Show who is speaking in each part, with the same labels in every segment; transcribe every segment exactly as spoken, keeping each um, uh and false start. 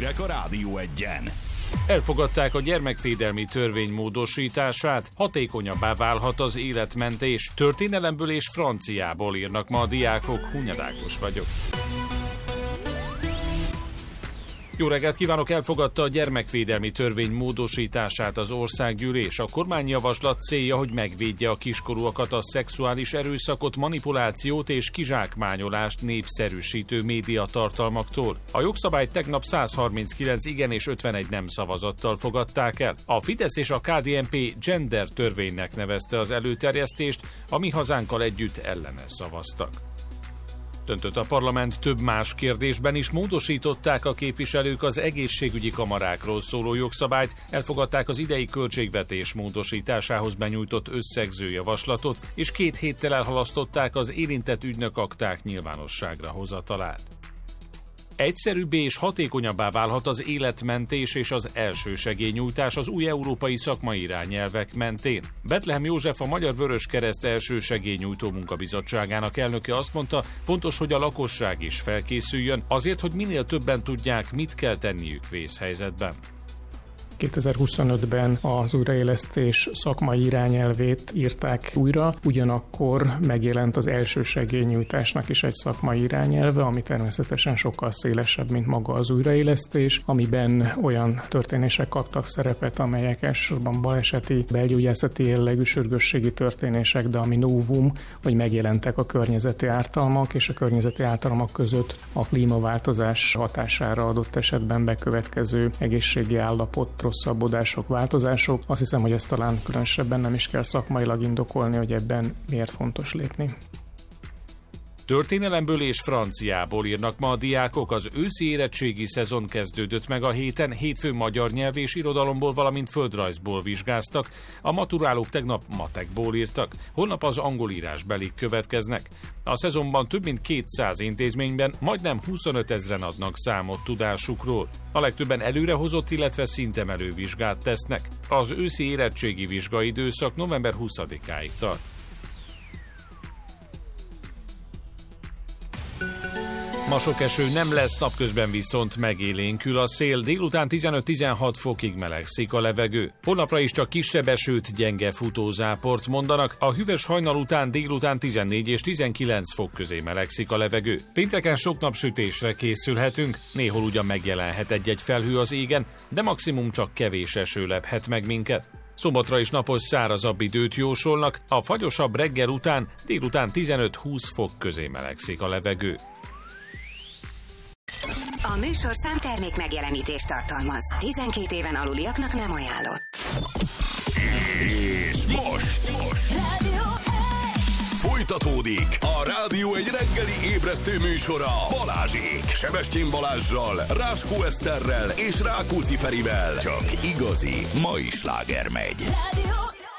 Speaker 1: hírek a Rádió Egyen.
Speaker 2: Elfogadták a gyermekvédelmi törvény módosítását, hatékonyabbá válhat az életmentés. Történelemből és franciából írnak ma a diákok. Hunyad Ákos vagyok. Jó reggelt kívánok! Elfogadta a gyermekvédelmi törvény módosítását az országgyűlés. A kormányjavaslat célja, hogy megvédje a kiskorúakat a szexuális erőszakot, manipulációt és kizsákmányolást népszerűsítő médiatartalmaktól. A jogszabályt tegnap száz harminckilenc igen és ötvenegy nem szavazattal fogadták el. A Fidesz és a ká dé en pé gender törvénynek nevezte az előterjesztést, a Mi Hazánkkal együtt ellene szavaztak. Döntött a parlament több más kérdésben is, módosították a képviselők az egészségügyi kamarákról szóló jogszabályt, elfogadták az idei költségvetés módosításához benyújtott összegző javaslatot, és két héttel elhalasztották az érintett ügynök akták nyilvánosságra hozatalát. Egyszerűbbé és hatékonyabbá válhat az életmentés és az elsősegélynyújtás az új európai szakmai irányelvek mentén. Betlehem József, a Magyar Vöröskereszt elsősegélynyújtó munkabizottságának elnöke azt mondta, fontos, hogy a lakosság is felkészüljön, azért, hogy minél többen tudják, mit kell tenniük vészhelyzetben.
Speaker 3: kétezer-huszonötben az újraélesztés szakmai irányelvét írták újra, ugyanakkor megjelent az elsősegélynyújtásnak is egy szakmai irányelve, ami természetesen sokkal szélesebb, mint maga az újraélesztés, amiben olyan történések kaptak szerepet, amelyek elsősorban baleseti, belgyógyászati jellegű sürgősségi történések, de ami novum, hogy megjelentek a környezeti ártalmak, és a környezeti ártalmak között a klímaváltozás hatására adott esetben bekövetkező egészségi állapot, rosszabbodások, változások. Azt hiszem, hogy ezt talán különösebben nem is kell szakmailag indokolni, hogy ebben miért fontos lépni.
Speaker 2: Történelemből és franciából írnak ma a diákok. Az őszi érettségi szezon kezdődött meg a héten, hétfőn magyar nyelv és irodalomból, valamint földrajzból vizsgáztak. A maturálók tegnap matekból írtak, holnap az angolírásbelik következnek. A szezonban több mint kétszáz intézményben majdnem huszonöt ezren adnak számot tudásukról. A legtöbben előrehozott, illetve szintemelő vizsgát tesznek. Az őszi érettségi vizsgaidőszak november huszadikáig tart. Ma sok eső nem lesz, napközben viszont megélénkül a szél, délután tizenöt-tizenhat fokig melegszik a levegő. Holnapra is csak kisebb esőt, gyenge futózáport mondanak, a hűvös hajnal után délután tizennégy és tizenkilenc fok közé melegszik a levegő. Pénteken sok napsütésre készülhetünk, néhol ugyan megjelenhet egy-egy felhő az égen, de maximum csak kevés eső lephet meg minket. Szombatra is napos, szárazabb időt jósolnak, a fagyosabb reggel után délután tizenöt-húsz fok közé melegszik a levegő.
Speaker 4: A műsorszám termék megjelenítést tartalmaz. tizenkét éven aluliaknak nem ajánlott.
Speaker 1: És most, most.
Speaker 4: Rádió
Speaker 1: Folytatódik a Rádió egy reggeli ébresztő műsora Balázsék, Sebestyén Balázssal, Ráskó Eszterrel és Rákóczi Ferivel. Csak igazi mai sláger megy.
Speaker 4: Rádió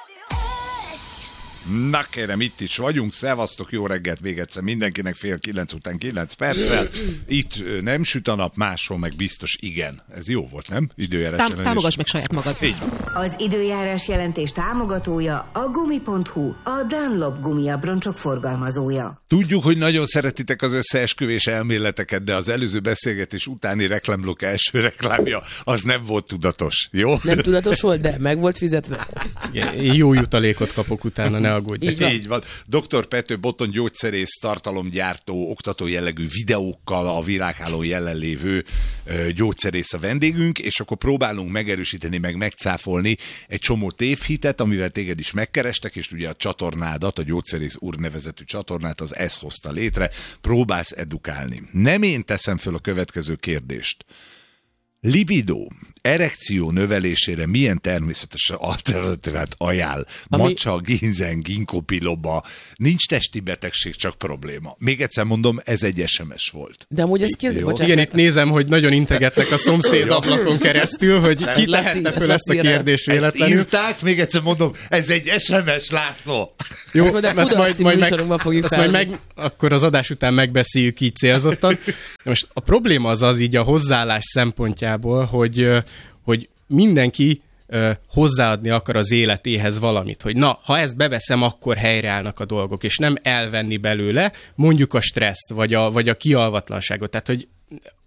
Speaker 5: Na kérem, itt is vagyunk, szevasztok, jó reggelt még egyszer mindenkinek, fél kilenc után kilenc perccel. Itt nem süt a nap, máshol meg biztos igen. Ez jó volt, nem? Időjárás
Speaker 6: Tám-
Speaker 5: jelentés.
Speaker 6: Támogass meg saját magad.
Speaker 5: Így.
Speaker 4: Az időjárás jelentés támogatója a gumi pont hu, a Dunlop gumiabroncsok forgalmazója.
Speaker 5: Tudjuk, hogy nagyon szeretitek az összeesküvés elméleteket, de az előző beszélgetés utáni reklámblokk első reklámja az nem volt tudatos, jó?
Speaker 7: Nem tudatos volt, de meg volt fizetve.
Speaker 3: Igen, jó jutalékot kapok utána, ne aggódj.
Speaker 5: Így van. Így van. doktor Pető Botton gyógyszerész, tartalomgyártó, oktató jellegű videókkal a világhálón jelenlévő ö, gyógyszerész a vendégünk, és akkor próbálunk megerősíteni, meg megcáfolni egy csomó tévhitet, amivel téged is megkerestek, és ugye a csatornádat, a Gyógyszerész úr nevezetű csatornát, az ez hozta létre, próbálsz edukálni. Nem én teszem föl a következő kérdést. Libido, erekció növelésére milyen természetes alternatívát ajánl? Ami... Macsa, ginzen, ginkgo biloba. Nincs testi betegség, csak probléma. Még egyszer mondom, ez egy es em es volt.
Speaker 7: De amúgy ez kézzel, bocsánat.
Speaker 3: Igen, itt nézem, hogy nagyon integetnek a szomszéd ablakon keresztül, hogy ki tehette föl ezt a kérdést véletlenül.
Speaker 5: Ezt írták, még egyszer mondom, ez egy es em es, László.
Speaker 3: Jó,
Speaker 7: ezt majd,
Speaker 3: ezt majd, majd, meg,
Speaker 7: fogjuk
Speaker 3: ezt majd meg, akkor az adás után megbeszéljük így célzottan. Most a probléma az az így a hozzáállás szempontjából, hogy, hogy mindenki hozzáadni akar az életéhez valamit, hogy na, ha ezt beveszem, akkor helyreállnak a dolgok, és nem elvenni belőle mondjuk a stresszt, vagy a, vagy a kialvatlanságot. Tehát, hogy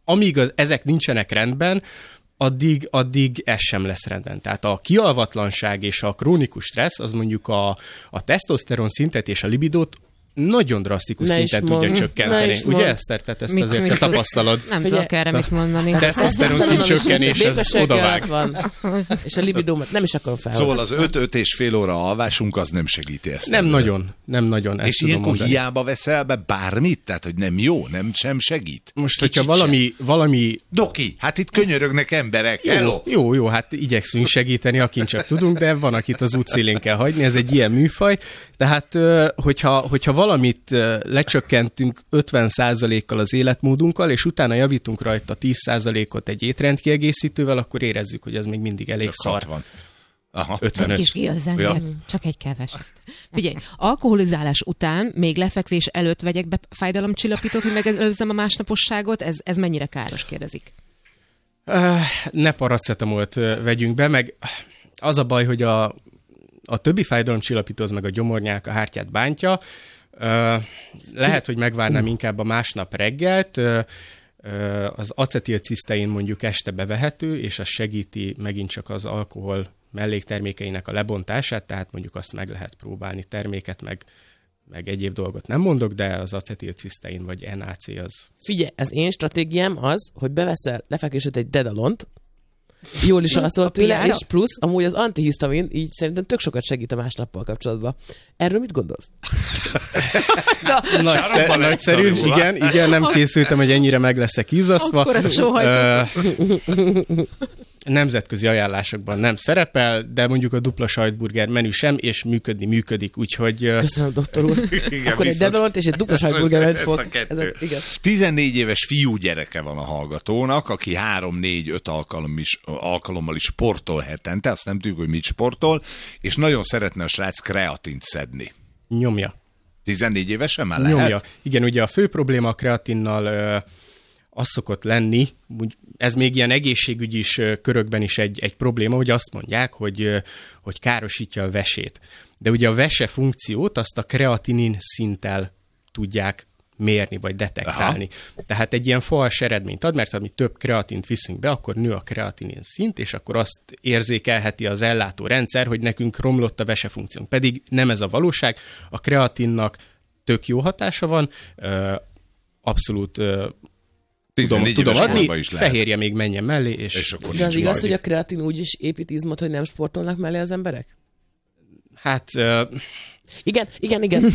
Speaker 6: amíg az, ezek nincsenek rendben, addig, addig ez sem lesz rendben. Tehát a kialvatlanság és a krónikus stressz, az mondjuk a, a tesztoszteron szintet és a libidót nagyon drasztikus
Speaker 7: ne
Speaker 6: szinten tudja
Speaker 7: mond.
Speaker 6: csökkenteni. Ugye, Eszter? Tehát ezt mit, azért mit, te tapasztalod.
Speaker 8: Nem tudok erre mit mondani.
Speaker 6: A tesztoszteron szint csökkenés, az odavág.
Speaker 7: Van. És a libidómat nem is akarom felhozni.
Speaker 5: Szóval az öt-öt és fél óra alvásunk az nem segíti ezt.
Speaker 6: Nem nagyon, nem nagyon.
Speaker 5: És ilyenkor hiába veszel be bármit? Tehát, hogy nem jó, nem sem segít?
Speaker 6: Most, hogyha valami, valami...
Speaker 5: Doki, hát itt könyörögnek emberek.
Speaker 6: Jó,
Speaker 5: Hello.
Speaker 6: jó, jó, hát igyekszünk segíteni, akin csak tudunk, de van, akit az útszélén kell hagyni, ez egy ilyen műfaj. Tehát, hogyha, hogyha valamit lecsökkentünk ötven százalékkal az életmódunkkal, és utána javítunk rajta tíz százalékot egy étrendkiegészítővel, akkor érezzük, hogy ez még mindig elég
Speaker 5: Csak
Speaker 6: szar.
Speaker 5: hatvan. Aha.
Speaker 6: ötvenöt.
Speaker 8: Kis gilzenget, ja. Csak egy keveset. Figyelj, alkoholizálás után, még lefekvés előtt vegyek be fájdalomcsillapítót, hogy megelőzzem a másnaposságot, ez, ez mennyire káros, kérdezik?
Speaker 6: Uh, ne paracetamolt vegyünk be, meg az a baj, hogy a, a többi fájdalomcsillapító az meg a gyomornyák, a hártyát bántja. Uh, lehet, hogy megvárnám inkább a másnap reggelt. Uh, uh, az acetilcisztein mondjuk este bevehető, és az segíti megint csak az alkohol melléktermékeinek a lebontását, tehát mondjuk azt meg lehet próbálni, terméket, meg, meg egyéb dolgot nem mondok, de az acetilcisztein vagy en á cé az...
Speaker 7: Figyelj, az én stratégiám az, hogy beveszel lefekvésed egy dedalont, jól is alszol tőle, és plusz amúgy az antihisztamin így szerintem tök sokat segít a másnappal kapcsolatban. Erről mit gondolsz?
Speaker 6: Nagyszer, nagyszerű, igen, igen, nem készültem, hogy ennyire meg leszek izzasztva.
Speaker 8: Akkor
Speaker 6: Nemzetközi ajánlásokban nem szerepel, de mondjuk a dupla sajtburger menü sem, és működni működik, úgyhogy...
Speaker 7: Köszönöm, doktor úr. Igen, akkor egy dedalont és egy dupla sajtburger menüt fog.
Speaker 5: tizennégy éves fiú gyereke van a hallgatónak, aki három, négy, öt alkalom is, alkalommal is sportol hetente, azt nem tudjuk, hogy mit sportol, és nagyon szeretne a srác kreatint szedni.
Speaker 6: Nyomja.
Speaker 5: tizennégy évesen már lehet?
Speaker 6: Nyomja. Igen, ugye a fő probléma a kreatinnal... az szokott lenni, ez még ilyen egészségügyi is, körökben is egy, egy probléma, hogy azt mondják, hogy, hogy károsítja a vesét. De ugye a vese funkciót azt a kreatinin szinttel tudják mérni, vagy detektálni. Aha. Tehát egy ilyen fals eredményt ad, mert ami több kreatint viszünk be, akkor nő a kreatinin szint, és akkor azt érzékelheti az ellátó rendszer, hogy nekünk romlott a vese funkciónk. Pedig nem ez a valóság. A kreatinnak tök jó hatása van, abszolút tudom, tudom adni, fehérje még menjen mellé, és... és
Speaker 7: de az igaz, hogy a kreatin úgy is épít izmot, hogy nem sportolnak mellé az emberek?
Speaker 6: Hát... Uh...
Speaker 7: Igen, igen, igen.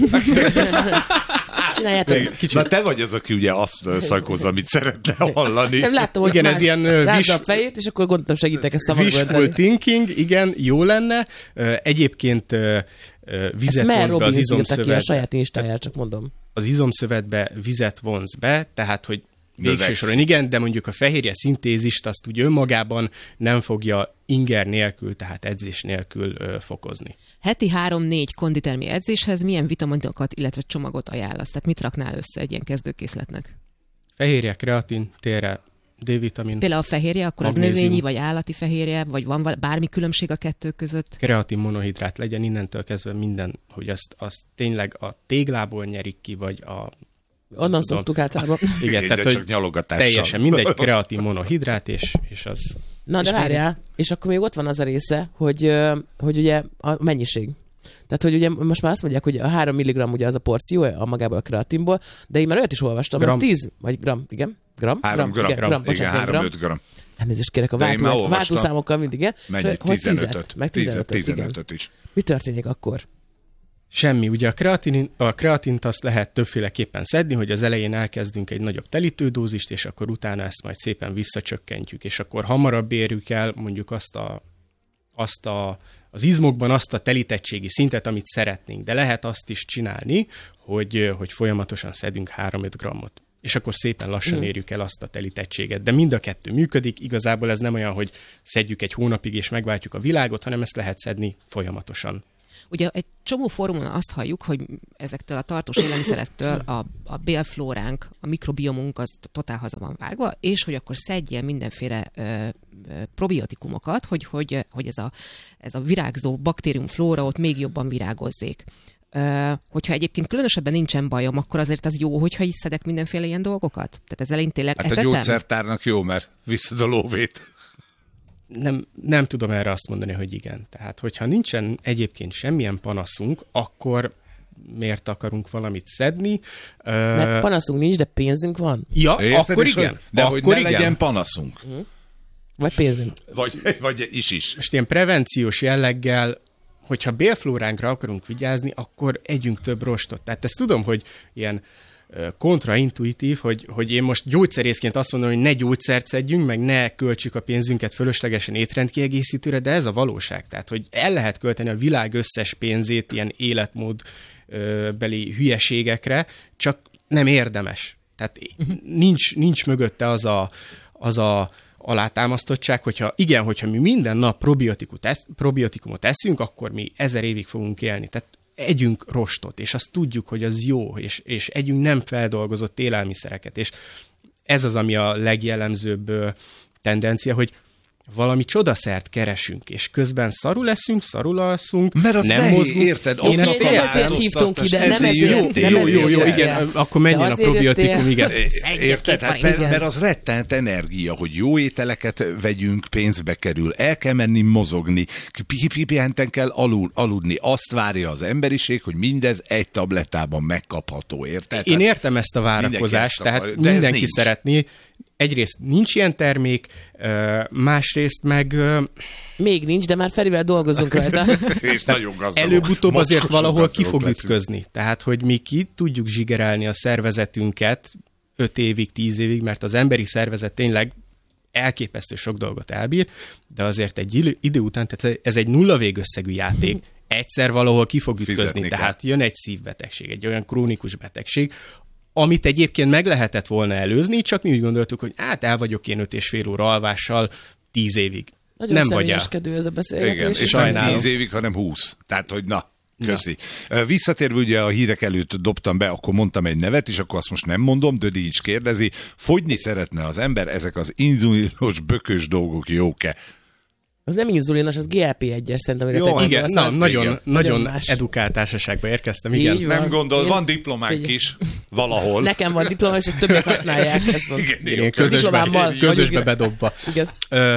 Speaker 7: Csináljátok.
Speaker 5: Kicsit. Na te vagy az, aki ugye azt szajkózza, amit szeretne hallani.
Speaker 7: Nem láttam, hogy igen, más ez ilyen, rázza wish... a fejét, és akkor gondoltam, segítek ezt a
Speaker 6: wishful thinking, igen, jó lenne. Egyébként vizet vonz be az izomszövetbe.
Speaker 7: A saját instájára, csak mondom.
Speaker 6: Az izomszövetbe vizet vonz be, tehát, hogy végső soron igen, de mondjuk a fehérje szintézist azt úgy önmagában nem fogja inger nélkül, tehát edzés nélkül ö, fokozni.
Speaker 8: Heti három-négy konditermi edzéshez milyen vitaminokat, illetve csomagot ajánlasz? Tehát mit raknál össze egy ilyen kezdőkészletnek?
Speaker 6: Fehérje, kreatin, térre, D-vitamin.
Speaker 8: Például a fehérje, akkor magnézium. Az növényi vagy állati fehérje, vagy van bármi különbség a kettő között?
Speaker 6: Kreatin monohidrát legyen innentől kezdve minden, hogy azt, azt tényleg a téglából nyerik ki, vagy a
Speaker 7: onnan szoktuk általában.
Speaker 6: Igen, tehát
Speaker 5: csak nyalogatással.
Speaker 6: Teljesen mindegy, kreatin monohidrát, és, és az...
Speaker 7: Na, de várjál, és akkor még ott van az a része, hogy, hogy ugye a mennyiség. Tehát, hogy ugye most már azt mondják, hogy a három milligramm ugye az a porció a magából a kreatinból, de én már olyat is olvastam, gram. hogy tíz, vagy gram, igen? Gram?
Speaker 5: három gram,
Speaker 7: igen, gram,
Speaker 5: igen, három-öt gram.
Speaker 7: Elnézést kérek a váltó, váltószámokkal mindig, igen?
Speaker 5: Megy tizenötöt, meg tizenötöt is.
Speaker 7: Mi történik akkor?
Speaker 6: Semmi. Ugye a, kreatin, a kreatint azt lehet többféleképpen szedni, hogy az elején elkezdünk egy nagyobb telítődózist, és akkor utána ezt majd szépen visszacsökkentjük, és akkor hamarabb érjük el mondjuk azt, a, azt a, az izmokban azt a telítettségi szintet, amit szeretnénk. De lehet azt is csinálni, hogy, hogy folyamatosan szedünk három-öt grammot. És akkor szépen lassan mm. érjük el azt a telítettséget. De mind a kettő működik, igazából ez nem olyan, hogy szedjük egy hónapig és megváltjuk a világot, hanem ezt lehet szedni folyamatosan.
Speaker 8: Ugye egy csomó fórumon azt halljuk, hogy ezektől a tartós élelmiszerektől a, a bélflóránk, a mikrobiomunk az totál haza van vágva, és hogy akkor szedjél mindenféle ö, ö, probiotikumokat, hogy, hogy, hogy ez, a, ez a virágzó baktériumflóra ott még jobban virágozzék. Uh, hogyha egyébként különösebben nincsen bajom, akkor azért az jó, hogyha is szedek mindenféle ilyen dolgokat? Tehát ezzel én tényleg
Speaker 5: Hát
Speaker 8: etetem?
Speaker 5: a gyógyszertárnak jó, mert visszad a lóvét.
Speaker 6: Nem, nem tudom erre azt mondani, hogy igen. Tehát, hogyha nincsen egyébként semmilyen panaszunk, akkor miért akarunk valamit szedni?
Speaker 7: Mert panaszunk nincs, de pénzünk van.
Speaker 6: Ja,
Speaker 5: Érted,
Speaker 6: akkor
Speaker 5: és
Speaker 6: igen.
Speaker 5: Hogy, de
Speaker 6: akkor
Speaker 5: hogy ne
Speaker 6: igen.
Speaker 5: legyen panaszunk.
Speaker 7: Vagy pénzünk.
Speaker 5: Vagy, vagy is is.
Speaker 6: Most ilyen prevenciós jelleggel, hogyha bélflóránkra akarunk vigyázni, akkor együnk több rostot. Tehát ezt tudom, hogy ilyen kontraintuitív, hogy, hogy én most gyógyszerészként azt mondom, hogy ne gyógyszert szedjünk, meg ne költsük a pénzünket fölöslegesen étrendkiegészítőre, de ez a valóság. Tehát, hogy el lehet költeni a világ összes pénzét ilyen életmódbeli hülyeségekre, csak nem érdemes. Tehát nincs, nincs mögötte az a, az a alátámasztottság, hogyha igen, hogyha mi minden nap probiotikumot, esz, probiotikumot eszünk, akkor mi ezer évig fogunk élni. Tehát együnk rostot, és azt tudjuk, hogy az jó, és, és együnk nem feldolgozott élelmiszereket, és ez az, ami a legjellemzőbb tendencia, hogy valami csodaszert keresünk, és közben szarul leszünk, szarul alszunk,
Speaker 5: mert az
Speaker 6: nem
Speaker 5: nehéz,
Speaker 6: mozgunk.
Speaker 5: érted?
Speaker 7: Én ezt nem ezért hívtunk ide, nem ezért.
Speaker 6: Jó, jó, jó, jó, igen, akkor menjen a probiotikum, igen.
Speaker 5: Érted? Hát, mert, mert az rettent energia, hogy jó ételeket vegyünk, pénzbe kerül, el kell menni mozogni, pihenten kell alud, aludni. Azt várja az emberiség, hogy mindez egy tablettában megkapható, érted?
Speaker 6: Én értem ezt a várakozást, tehát
Speaker 5: akar,
Speaker 6: mindenki szeretné. Egyrészt nincs ilyen termék, másrészt meg...
Speaker 7: Még nincs, de már Ferivel dolgozunk rajta.
Speaker 5: És nagyon gazdagok.
Speaker 6: Előbb-utóbb azért valahol ki fog
Speaker 5: leszünk.
Speaker 6: ütközni. Tehát, hogy mi ki tudjuk zsigerelni a szervezetünket öt évig, tíz évig, mert az emberi szervezet tényleg elképesztő sok dolgot elbír, de azért egy idő után, tehát ez egy nulla végösszegű játék, egyszer valahol ki fog ütközni.
Speaker 5: Fizetni
Speaker 6: Tehát
Speaker 5: kell.
Speaker 6: jön egy szívbetegség, egy olyan krónikus betegség, amit egyébként meg lehetett volna előzni, csak mi úgy gondoltuk, hogy hát el vagyok én öt és fél óra alvással tíz évig.
Speaker 7: Nagyon
Speaker 6: nem vagy el.
Speaker 7: személyeskedő ez a beszélgetés.
Speaker 5: Igen, és nem
Speaker 6: sajnálom.
Speaker 5: tíz évig, hanem húsz. Tehát, hogy na, köszi. Ja. Visszatérve ugye a hírek előtt dobtam be, akkor mondtam egy nevet, és akkor azt most nem mondom, Dödi is kérdezi, fogyni szeretne az ember, ezek az inzulinos, bökös dolgok jók-e?
Speaker 7: Az nem inzulinos, az gé el pé egyes szerintem.
Speaker 5: Jó,
Speaker 7: Jó,
Speaker 6: Igen, na, nagyon,
Speaker 5: igen.
Speaker 6: nagyon
Speaker 7: Nagyon más.
Speaker 6: edukált társaságba érkeztem,
Speaker 7: Így
Speaker 6: igen.
Speaker 7: van.
Speaker 5: Nem gondol,
Speaker 7: Én-
Speaker 5: van diplománk
Speaker 7: Figyelj.
Speaker 5: is, valahol.
Speaker 7: Nekem van diploma, és ezt többek használják. Ezt van.
Speaker 5: Igen, jó,
Speaker 6: Igen,
Speaker 5: köszönöm.
Speaker 6: közösbe,
Speaker 7: diplomámmal
Speaker 6: közösbe
Speaker 7: vagyunk-
Speaker 6: bedobva.
Speaker 7: Igen.
Speaker 6: Ö,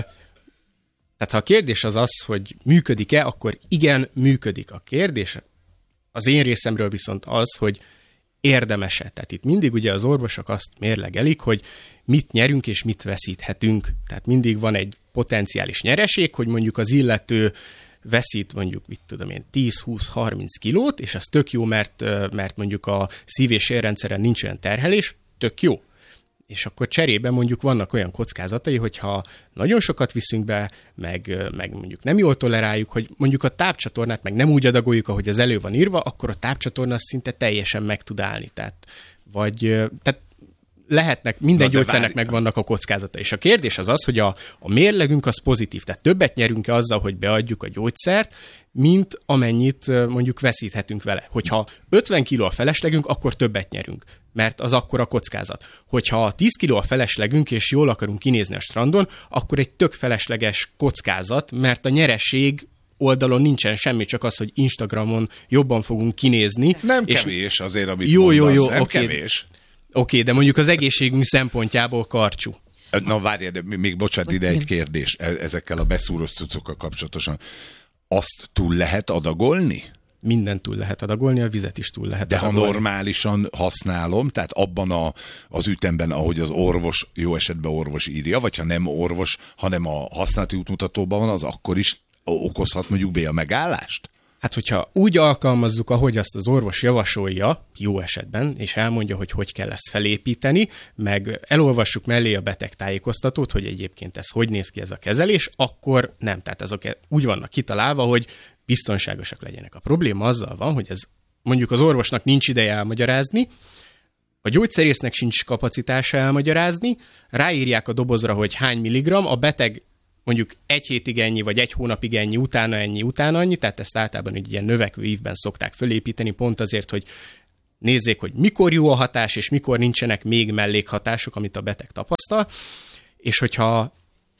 Speaker 6: tehát ha a kérdés az az, hogy működik-e, akkor igen, működik. A kérdés az én részemről viszont az, hogy érdemes-e. Tehát itt mindig ugye az orvosok azt mérlegelik, hogy mit nyerünk és mit veszíthetünk. Tehát mindig van egy potenciális nyereség, hogy mondjuk az illető veszít mondjuk, mit tudom én, tíz, húsz, harminc kilót, és az tök jó, mert, mert mondjuk a szív- és érrendszeren nincs olyan terhelés, tök jó. És akkor cserébe mondjuk vannak olyan kockázatai, hogyha nagyon sokat viszünk be, meg, meg mondjuk nem jól toleráljuk, hogy mondjuk a tápcsatornát meg nem úgy adagoljuk, ahogy az elő van írva, akkor a tápcsatorna szinte teljesen meg tud állni. Tehát, vagy, tehát lehetnek, minden
Speaker 5: Na, de
Speaker 6: gyógyszernek
Speaker 5: várj.
Speaker 6: megvannak a kockázata. És a kérdés az az, hogy a, a mérlegünk az pozitív. Tehát többet nyerünk-e azzal, hogy beadjuk a gyógyszert, mint amennyit ö, mondjuk veszíthetünk vele. Hogyha ötven kiló a feleslegünk, akkor többet nyerünk, mert az akkor a kockázat. Hogyha tíz kiló a feleslegünk, és jól akarunk kinézni a strandon, akkor egy tök felesleges kockázat, mert a nyereség oldalon nincsen semmi, csak az, hogy Instagramon jobban fogunk kinézni.
Speaker 5: Nem
Speaker 6: és
Speaker 5: kevés azért, amit
Speaker 6: Jó, jó,
Speaker 5: mondasz.
Speaker 6: jó,
Speaker 5: Nem
Speaker 6: oké.
Speaker 5: kevés.
Speaker 6: Oké, okay, de mondjuk az egészségünk szempontjából karcsú.
Speaker 5: Na várjál, de még bocsánat, ide egy kérdés e- ezekkel a beszúrós cuccokkal kapcsolatosan. Azt túl lehet adagolni?
Speaker 6: Mindent túl lehet adagolni, a vizet is túl lehet
Speaker 5: De ha
Speaker 6: adagolni.
Speaker 5: normálisan használom, tehát abban a, az ütemben, ahogy az orvos, jó esetben orvos írja, vagy ha nem orvos, hanem a használati útmutatóban van, az akkor is okozhat mondjuk be a megállást?
Speaker 6: Hát, hogyha úgy alkalmazzuk, ahogy azt az orvos javasolja, jó esetben, és elmondja, hogy hogy kell ezt felépíteni, meg elolvassuk mellé a betegtájékoztatót, hogy egyébként ez hogy néz ki ez a kezelés, akkor nem. Tehát azok úgy vannak kitalálva, hogy biztonságosak legyenek. A probléma azzal van, hogy ez mondjuk az orvosnak nincs ideje elmagyarázni, a gyógyszerésznek sincs kapacitása elmagyarázni, ráírják a dobozra, hogy hány milligram, a beteg mondjuk egy hétig ennyi, vagy egy hónapig ennyi, utána ennyi, utána annyi, tehát ezt általában egy ilyen növekvő ívben szokták fölépíteni, pont azért, hogy nézzék, hogy mikor jó a hatás, és mikor nincsenek még mellékhatások, amit a beteg tapasztal, és hogyha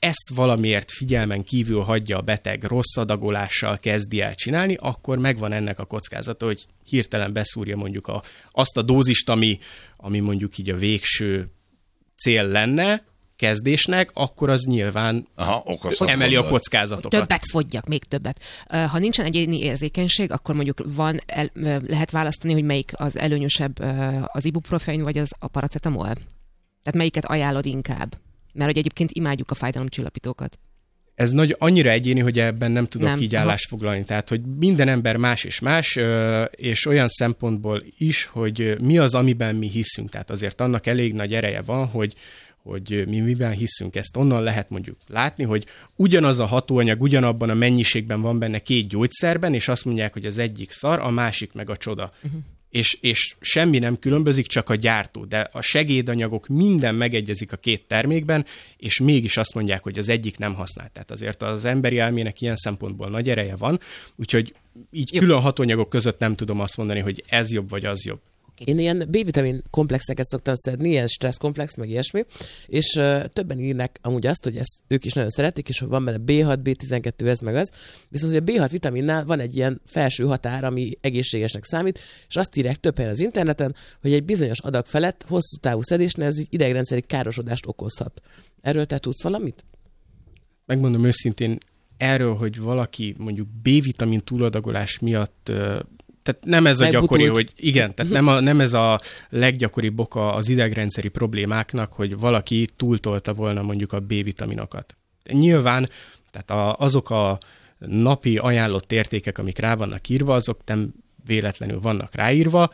Speaker 6: ezt valamiért figyelmen kívül hagyja a beteg, rossz adagolással kezdi el csinálni, akkor megvan ennek a kockázata, hogy hirtelen beszúrja mondjuk a, azt a dózist, ami, ami mondjuk így a végső cél lenne kezdésnek, akkor az nyilván
Speaker 5: Aha,
Speaker 6: emeli a kockázatokat.
Speaker 8: Többet fogyjak, még többet. Ha nincsen egyéni érzékenység, akkor mondjuk van, el, lehet választani, hogy melyik az előnyösebb, az ibuprofen vagy az a paracetamol? Tehát melyiket ajánlod inkább? Mert hogy egyébként imádjuk a fájdalomcsillapítókat.
Speaker 6: Ez nagy, annyira egyéni, hogy ebben nem tudok nem. így állást
Speaker 8: Aha.
Speaker 6: foglalni. Tehát, hogy minden ember más és más, és olyan szempontból is, hogy mi az, amiben mi hiszünk. Tehát azért annak elég nagy ereje van, hogy hogy mi miben hiszünk. Ezt onnan lehet mondjuk látni, hogy ugyanaz a hatóanyag, ugyanabban a mennyiségben van benne két gyógyszerben, és azt mondják, hogy az egyik szar, a másik meg a csoda. Uh-huh. És, és semmi nem különbözik, csak a gyártó. De a segédanyagok minden megegyezik a két termékben, és mégis azt mondják, hogy az egyik nem használ. Tehát azért az emberi elmének ilyen szempontból nagy ereje van, úgyhogy így jobb. Külön hatóanyagok között nem tudom azt mondani, hogy ez jobb, vagy az jobb.
Speaker 7: Én ilyen B-vitamin komplexeket szoktam szedni, ilyen stresszkomplex, meg ilyesmi, és uh, többen írnak amúgy azt, hogy ezt ők is nagyon szeretik, és hogy van benne bé hat, bé tizenkettő, ez meg az. Viszont hogy a bé hat vitaminnál van egy ilyen felső határ, ami egészségesnek számít, és azt írják több helyen az interneten, hogy egy bizonyos adag felett hosszú távú szedésnél ez idegrendszeri károsodást okozhat. Erről te tudsz valamit?
Speaker 6: Megmondom őszintén, erről, hogy valaki mondjuk B-vitamin túladagolás miatt uh, tehát nem ez a gyakori, hogy igen, tehát nem, a, nem ez a leggyakoribb oka az idegrendszeri problémáknak, hogy valaki túltolta volna mondjuk a B-vitaminokat. Nyilván, tehát a, azok a napi ajánlott értékek, amik rá vannak írva, azok nem véletlenül vannak ráírva,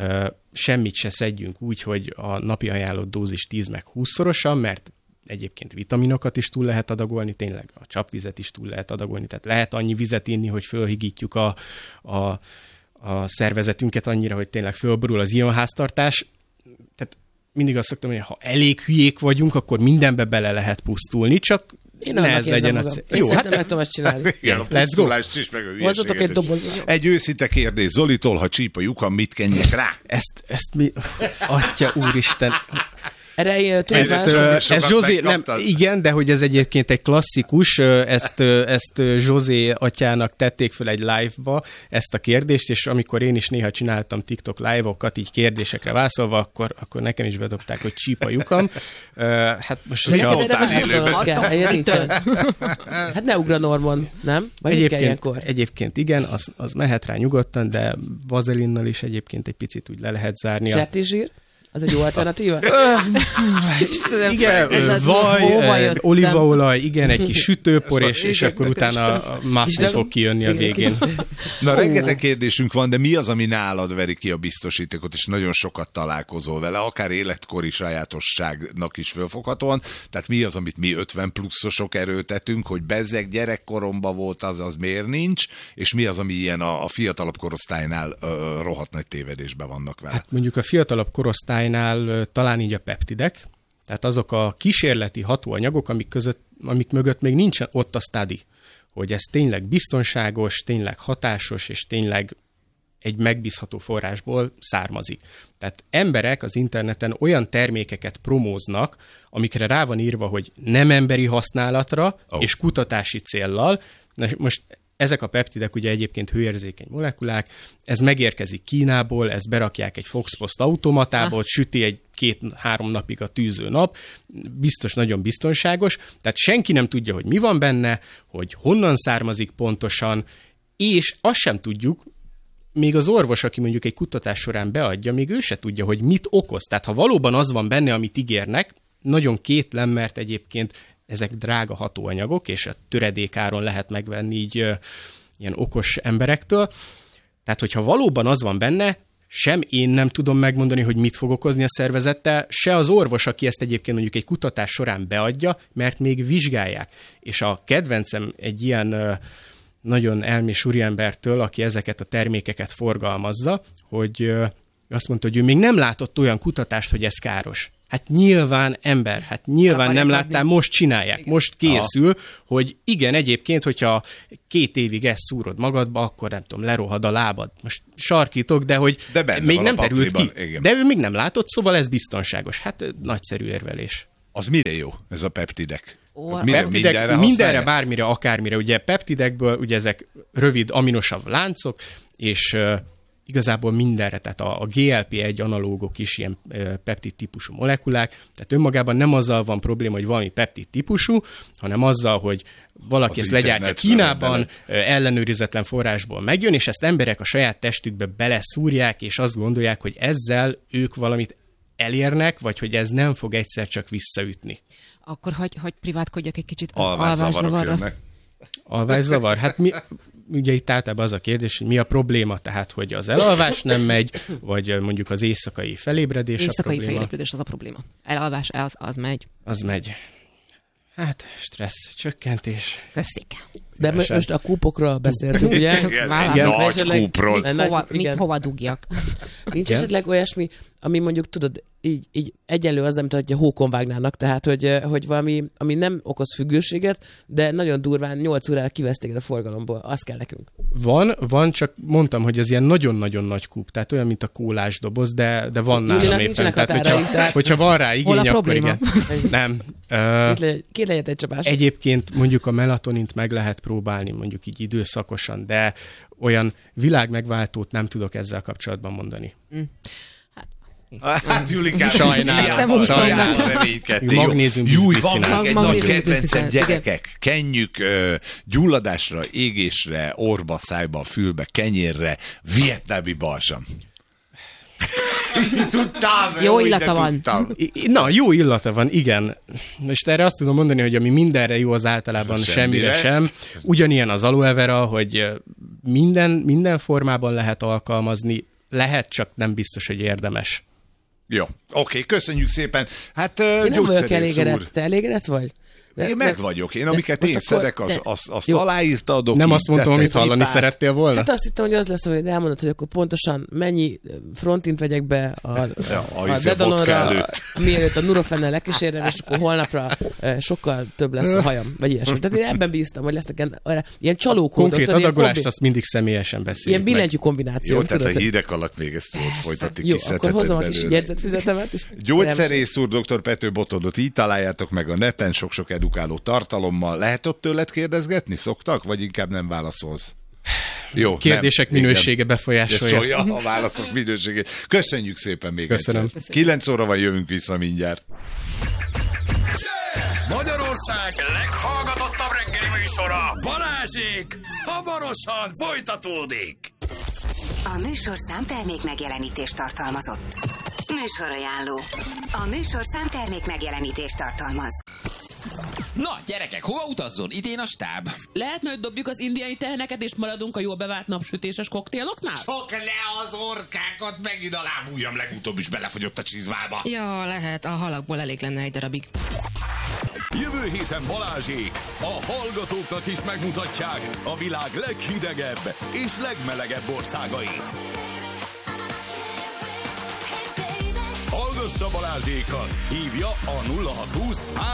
Speaker 6: semmit se szedjünk úgy, hogy a napi ajánlott dózis tíz meg húszszorosan, mert egyébként vitaminokat is túl lehet adagolni, tényleg a csapvizet is túl lehet adagolni, tehát lehet annyi vizet inni, hogy fölhigítjuk a, a a szervezetünket annyira, hogy tényleg fölborul az ionháztartás. Tehát mindig azt szoktam, hogy ha elég hülyék vagyunk, akkor mindenbe bele lehet pusztulni, csak
Speaker 7: én
Speaker 6: ne ez legyen a cél.
Speaker 7: Jó, hát nem tudom ezt csinálni.
Speaker 5: Igen, a pusztulást is, meg a
Speaker 7: hozzatok egy doboz.
Speaker 5: Egy őszinte kérdés, Zolitól, ha csíp a lyukam, mit kenjek rá?
Speaker 6: Ezt, ezt mi... Atya úristen...
Speaker 7: Erre
Speaker 6: ez, ez, ez Zsozé, nem, igen, de hogy ez egyébként egy klasszikus, ezt, ezt Zsozé atyának tették föl egy live-ba ezt a kérdést, és amikor én is néha csináltam TikTok live-okat, így kérdésekre válaszolva, akkor, akkor nekem is bedobták, hogy csíp a lyukam. Hát most, hogyha...
Speaker 7: Hát ne ugra Normon, nem? Vagy
Speaker 6: egyébként, egyébként igen, az, az mehet rá nyugodtan, de vazelinnal is egyébként egy picit úgy le lehet zárni.
Speaker 7: Sertészsír? Az egy jó alternatíva?
Speaker 6: Igen, vaj, olívaolaj, igen, egy kis sütőpor, és, és akkor utána a mászni fog kijönni a végén.
Speaker 5: Na, rengeteg kérdésünk van, de mi az, ami nálad veri ki a biztosítékot, és nagyon sokat találkozol vele, akár életkori sajátosságnak is fölfoghatóan, tehát mi az, amit mi ötven pluszosok erőltetünk, hogy bezzeg gyerekkoromban volt, az az miért nincs, és mi az, ami ilyen a, a fiatalabb korosztálynál ö, rohadt nagy tévedésben vannak vele.
Speaker 6: Hát mondjuk a fiatalabb korosztály talán így a peptidek, tehát azok a kísérleti hatóanyagok, amik, között, amik mögött még nincsen ott a study, hogy ez tényleg biztonságos, tényleg hatásos, és tényleg egy megbízható forrásból származik. Tehát emberek az interneten olyan termékeket promóznak, amikre rá van írva, hogy nem emberi használatra, oh. és kutatási céllal. Na, most ezek a peptidek ugye egyébként hőérzékeny molekulák, ez megérkezik Kínából, ezt berakják egy Foxpost automatába, ott süti egy két-három napig a tűző nap, biztos nagyon biztonságos, tehát senki nem tudja, hogy mi van benne, hogy honnan származik pontosan, és azt sem tudjuk, még az orvos, aki mondjuk egy kutatás során beadja, még ő se tudja, hogy mit okoz. Tehát ha valóban az van benne, amit ígérnek, nagyon kétlem, mert egyébként ezek drága hatóanyagok, és a töredékáron lehet megvenni így ö, ilyen okos emberektől. Tehát, hogyha valóban az van benne, sem én nem tudom megmondani, hogy mit fog okozni a szervezettel, se az orvos, aki ezt egyébként mondjuk egy kutatás során beadja, mert még vizsgálják. És a kedvencem egy ilyen ö, nagyon elmés úriembertől, aki ezeket a termékeket forgalmazza, hogy ö, azt mondta, hogy ő még nem látott olyan kutatást, hogy ez káros. Hát nyilván ember, hát nyilván nem láttál, most csinálják, igen. Most készül, aha. hogy igen, egyébként, hogyha két évig ezt szúrod magadba, akkor nem tudom, lerohad a lábad. Most sarkítok, de hogy
Speaker 5: de
Speaker 6: még nem terült ki.
Speaker 5: Igen.
Speaker 6: De ő még nem látott, szóval ez biztonságos. Hát nagyszerű érvelés.
Speaker 5: Az mire jó, ez a peptidek?
Speaker 8: Ó,
Speaker 5: Minden,
Speaker 6: Peptidek,
Speaker 5: mindenre,
Speaker 6: mindenre, bármire, akármire. Ugye peptidekből, ugye ezek rövid aminosav láncok, és uh, igazából mindenre, tehát a, a gé el pé egy analógok is ilyen uh, peptid típusú molekulák, tehát önmagában nem azzal van probléma, hogy valami peptid típusú, hanem azzal, hogy valaki
Speaker 5: az
Speaker 6: ezt legyártja Kínában, uh, ellenőrizetlen forrásból megjön, és ezt emberek a saját testükbe beleszúrják, és azt gondolják, hogy ezzel ők valamit elérnek, vagy hogy ez nem fog egyszer csak visszaütni.
Speaker 8: Akkor hagy, hagy privátkodjak egy kicsit
Speaker 5: Alvászavarok jönnek.
Speaker 6: Alvászavar? Hát mi, ugye itt általában az a kérdés, hogy mi a probléma, tehát hogy az elalvás nem megy, vagy mondjuk az éjszakai felébredés
Speaker 8: éjszakai
Speaker 6: a probléma.
Speaker 8: felébredés az a probléma. Elalvás, az, az megy.
Speaker 6: Az megy. Hát, stressz, csökkentés.
Speaker 8: Köszik.
Speaker 7: De
Speaker 6: Szívesen.
Speaker 7: most a kúpokról beszéltünk, ugye?
Speaker 5: Igen,
Speaker 7: Már-
Speaker 5: igen,
Speaker 7: már
Speaker 5: nagy
Speaker 7: esetleg-
Speaker 5: kúpról.
Speaker 8: Mit
Speaker 7: Nagy-
Speaker 8: hova, mit
Speaker 7: igen.
Speaker 8: hova dugjak?
Speaker 7: Nincs
Speaker 6: Igen.
Speaker 7: esetleg olyasmi, ami mondjuk, tudod, így, így egyenlő az, amit hogy a hókon vágnának, tehát, hogy, eh, hogy valami, ami nem okoz függőséget, de nagyon durván nyolc órára kiveszték a forgalomból. Az kell nekünk.
Speaker 6: Van, van, csak mondtam, hogy az ilyen nagyon-nagyon nagy kúp, tehát olyan, mint a kólás doboz, de, de van
Speaker 7: Ugyanak
Speaker 6: nálam éppen.
Speaker 7: nincsenek
Speaker 6: Tehát,
Speaker 7: határaink,
Speaker 6: hogyha,
Speaker 7: tehát-
Speaker 6: hogyha van rá
Speaker 8: Hol a
Speaker 6: igény, akkor
Speaker 8: probléma?
Speaker 6: igen. Nem. Uh,
Speaker 7: Két, le, két legyet egy csapás.
Speaker 6: Egyébként mondjuk a melatonint meg lehet próbálni, mondjuk így időszakosan, de olyan világmegváltót nem tudok ezzel kapcsolatban mondani.
Speaker 5: Hát Julikám,
Speaker 6: Sajnálom,
Speaker 5: hiába,
Speaker 6: sajnálom.
Speaker 5: hiába reménykedtél.
Speaker 6: Magnézium
Speaker 5: Júj, van
Speaker 6: bizbicinál.
Speaker 5: még egy
Speaker 8: Magnézium
Speaker 5: nagy kedvencem,
Speaker 8: bizbicinál, igen.
Speaker 5: gyerekek, kenjük ö, gyulladásra, égésre, orba, szájba, fülbe, kenyérre, vietnámi balzsam. Tudtam,
Speaker 8: Jó
Speaker 5: hogy
Speaker 8: illata
Speaker 5: de
Speaker 8: van.
Speaker 5: tudtam.
Speaker 6: I- Na, jó illata van, igen. Most erre azt tudom mondani, hogy ami mindenre jó, az általában
Speaker 5: Semmire.
Speaker 6: semmire sem. Ugyanilyen az aloe vera, hogy ö, minden, minden formában lehet alkalmazni, lehet, csak nem biztos, hogy érdemes.
Speaker 5: Jó, oké, köszönjük szépen. Hát ö,
Speaker 7: Én nem vagyok
Speaker 5: gyógyszerész
Speaker 7: elégedett.
Speaker 5: úr.
Speaker 7: Te elégedett vagy? De-
Speaker 5: Én
Speaker 7: de-
Speaker 5: meg vagyok. Én amiket
Speaker 7: most
Speaker 5: én
Speaker 7: akkor-
Speaker 5: szedek, az,
Speaker 7: de-
Speaker 5: az, azt
Speaker 7: Jó.
Speaker 5: aláírta a doki.
Speaker 6: Nem azt mondtam, amit
Speaker 5: tett egy
Speaker 6: hallani
Speaker 5: pipát.
Speaker 6: szerettél volna?
Speaker 7: Hát azt hittem, hogy az lesz, hogy elmondod, hogy akkor pontosan mennyi frontint vegyek be a, a,
Speaker 5: a
Speaker 7: a
Speaker 5: izé
Speaker 7: Dedalonra,
Speaker 5: vodka
Speaker 7: a-
Speaker 5: előtt.
Speaker 7: mielőtt a Nurofennel lekísérem, és akkor holnapra e, sokkal több lesz a hajam, vagy ilyesmi. Tehát én ebben bíztam, hogy lesznek ilyen, ilyen csalókódok.
Speaker 6: Konkrét
Speaker 7: tudod, ilyen
Speaker 6: adagolást
Speaker 7: kombi-
Speaker 6: azt mindig személyesen beszéljük
Speaker 7: Ilyen
Speaker 6: meg.
Speaker 7: billentyű kombináció.
Speaker 5: Jó, tehát
Speaker 7: tudod,
Speaker 5: a
Speaker 7: hogy-
Speaker 5: hírek alatt még ezt tudod folytatni,
Speaker 7: Jó,
Speaker 5: kiszedheted
Speaker 7: akkor hozom a kis
Speaker 5: belőle.
Speaker 7: jegyzetfüzetemet. és-
Speaker 5: Gyógyszerész úr, doktor Pető Botondot így találjátok meg a neten sok-sok edukáló tartalommal. Lehet ott tőled kérdezgetni? Szoktak? Vagy inkább nem válaszolsz? Jó,
Speaker 6: Kérdések
Speaker 5: nem.
Speaker 6: minősége
Speaker 5: Igen.
Speaker 6: befolyásolja.
Speaker 5: Solja a válaszok minőségét. Köszönjük szépen még
Speaker 6: Köszönöm.
Speaker 5: egyszer. kilenc óra van, jövünk vissza mindjárt.
Speaker 1: Magyarország leghallgatottabb reggeli műsora, Balázsék, hamarosan folytatódik.
Speaker 4: A műsor számtermék megjelenítést tartalmazott. Műsorajánló. A műsor számtermék megjelenítést tartalmaz.
Speaker 9: Na, gyerekek, hova utazzon? Idén a stáb. Lehetne, hogy dobjuk az indiai teheneket, és maradunk a jól bevált napsütéses koktéloknál?
Speaker 5: Csak le az orkákat, megint a lábujjam legutóbb is belefogyott a csizmába.
Speaker 8: Ja, lehet, a halakból elég lenne egy darabig.
Speaker 1: Jövő héten Balázsék a hallgatóknak is megmutatják a világ leghidegebb és legmelegebb országait. Hallgassa Balázsékat, hívja a nulla hat húsz